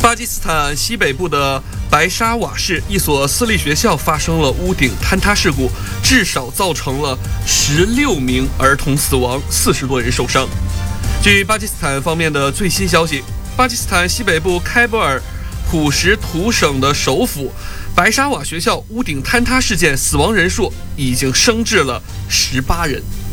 巴基斯坦西北部的白沙瓦市一所私立学校发生了屋顶坍塌事故，至少造成了16名儿童死亡，40多人受伤。据巴基斯坦方面的最新消息，巴基斯坦西北部开伯尔普什图省的首府白沙瓦学校屋顶坍塌事件死亡人数已经升至了18人。